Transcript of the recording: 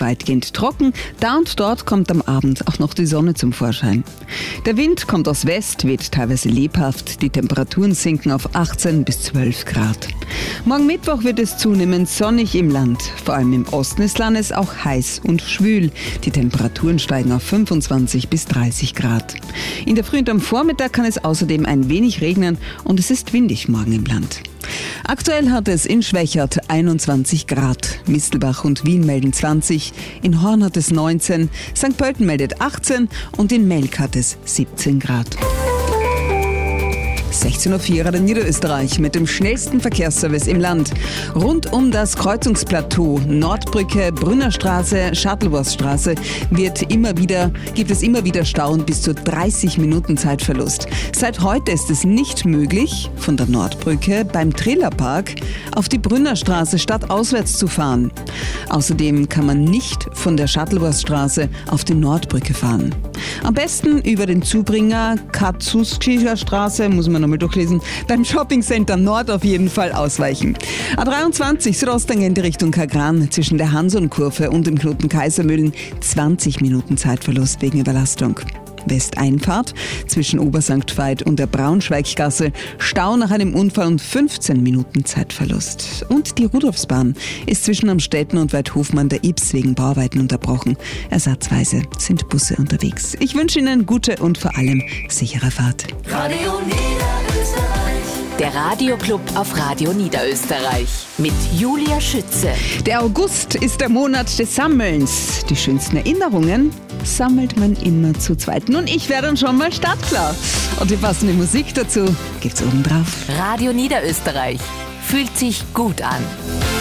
weitgehend trocken. Da und dort kommt am Abend auch noch die Sonne zum Vorschein. Der Wind kommt aus West, weht teilweise lebhaft. Die Temperaturen sinken auf 18 bis 12 Grad. Morgen Mittwoch wird es zunehmend sonnig im Land. Vor allem im Osten des Landes auch heiß und schwül. Die Temperaturen steigen auf 25 bis 30 Grad. In der Früh und am Vormittag kann es außerdem ein wenig regnen und es ist windig morgen im Land. Aktuell hat es in Schwächert 21 Grad. Mistelbach und Wien melden 20, in Horn hat es 19, St. Pölten meldet 18 und in Melk hat es 17 Grad. 16.04 Uhr Radio Niederösterreich mit dem schnellsten Verkehrsservice im Land. Rund um das Kreuzungsplateau Nordbrücke, Brünnerstraße, Schattleworthstraße gibt es immer wieder Stauen bis zu 30 Minuten Zeitverlust. Seit heute ist es nicht möglich, von der Nordbrücke beim Trillerpark auf die Brünnerstraße stadtauswärts zu fahren. Außerdem kann man nicht von der Schattleworthstraße auf die Nordbrücke fahren. Am besten über den Zubringer Katzuskischer Straße, muss man nochmal durchlesen, beim Shoppingcenter Nord auf jeden Fall ausweichen. A23 südosttangente Richtung Kagran zwischen der Hanson-Kurve und dem Knoten Kaisermühlen 20 Minuten Zeitverlust wegen Überlastung. Westeinfahrt zwischen Obersankt Veit und der Braunschweiggasse, Stau nach einem Unfall und 15 Minuten Zeitverlust. Und die Rudolfsbahn ist zwischen Amstetten und Weidhofen an der Ybbs wegen Bauarbeiten unterbrochen. Ersatzweise sind Busse unterwegs. Ich wünsche Ihnen gute und vor allem sichere Fahrt. Radio Niederösterreich. Der Radioclub auf Radio Niederösterreich mit Julia Schütze. Der August ist der Monat des Sammelns. Die schönsten Erinnerungen sammelt man immer zu zweit. Nun, ich wäre dann schon mal startklar. Und die passende Musik dazu gibt's oben drauf. Radio Niederösterreich fühlt sich gut an.